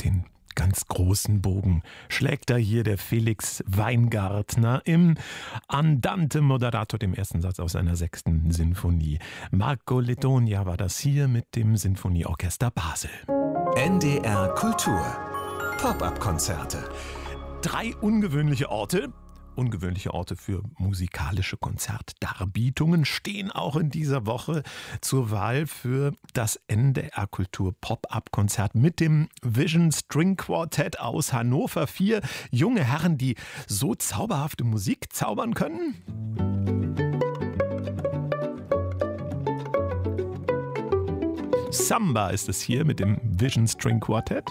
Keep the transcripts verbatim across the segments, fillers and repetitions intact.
Den ganz großen Bogen schlägt da hier der Felix Weingartner im Andante Moderato, dem ersten Satz aus seiner sechsten Sinfonie. Marco Lettonia war das hier mit dem Sinfonieorchester Basel. N D R Kultur. Pop-up-Konzerte. Drei ungewöhnliche Orte. Ungewöhnliche Orte für musikalische Konzertdarbietungen stehen auch in dieser Woche zur Wahl für das N D R Kultur Pop-up-Konzert mit dem Vision String Quartet aus Hannover. Vier junge Herren, die so zauberhafte Musik zaubern können. Samba ist es hier mit dem Vision String Quartet.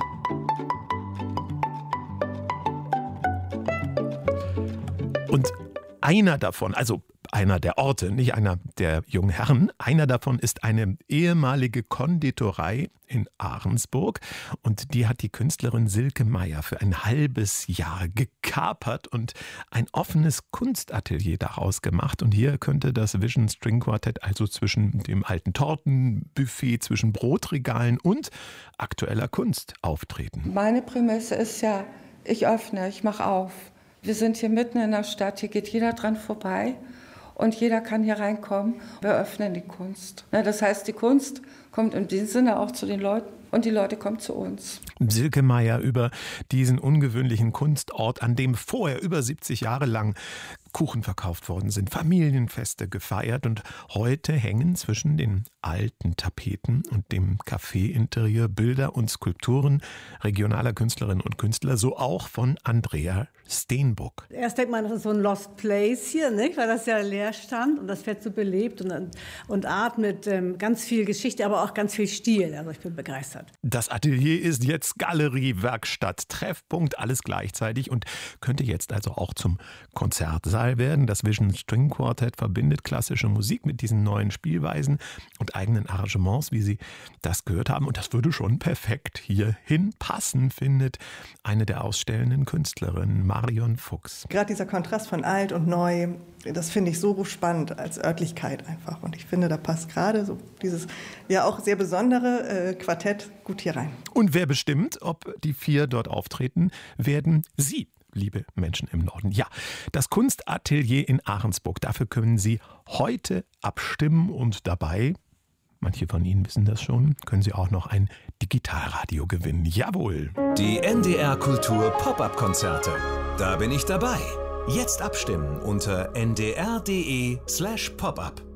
Und einer davon, also einer der Orte, nicht einer der jungen Herren, einer davon ist eine ehemalige Konditorei in Ahrensburg. Und die hat die Künstlerin Silke Meier für ein halbes Jahr gekapert und ein offenes Kunstatelier daraus gemacht. Und hier könnte das Vision String Quartet also zwischen dem alten Tortenbuffet, zwischen Brotregalen und aktueller Kunst auftreten. Meine Prämisse ist ja, ich öffne, ich mache auf. Wir sind hier mitten in der Stadt, hier geht jeder dran vorbei und jeder kann hier reinkommen. Wir öffnen die Kunst. Das heißt, die Kunst kommt in dem Sinne auch zu den Leuten und die Leute kommen zu uns. Silke Meier über diesen ungewöhnlichen Kunstort, an dem vorher über siebzig Jahre lang Kuchen verkauft worden sind, Familienfeste gefeiert und heute hängen zwischen den alten Tapeten und dem Café-Interieur Bilder und Skulpturen regionaler Künstlerinnen und Künstler, so auch von Andrea Steenbuck. Erst denkt man, das ist so ein Lost Place hier, nicht? Weil das ja leer stand und das wird so belebt und, und Art mit ähm, ganz viel Geschichte, aber auch ganz viel Stil. Also ich bin begeistert. Das Atelier ist jetzt Galerie, Werkstatt, Treffpunkt, alles gleichzeitig und könnte jetzt also auch zum Konzertsaal werden. Das Vision String Quartet verbindet klassische Musik mit diesen neuen Spielweisen und eigenen Arrangements, wie Sie das gehört haben. Und das würde schon perfekt hierhin passen, findet eine der ausstellenden Künstlerinnen, Marion Fuchs. Gerade dieser Kontrast von alt und neu, das finde ich so spannend als Örtlichkeit einfach. Und ich finde, da passt gerade so dieses ja auch sehr besondere äh, Quartett gut hier rein. Und wer bestimmt, ob die vier dort auftreten werden? Sie, liebe Menschen im Norden. Ja, das Kunstatelier in Ahrensburg, dafür können Sie heute abstimmen und dabei, manche von Ihnen wissen das schon, können Sie auch noch ein Digitalradio gewinnen. Jawohl! Die N D R Kultur Pop-up-Konzerte. Da bin ich dabei. Jetzt abstimmen unter n d r punkt d e slash pop up.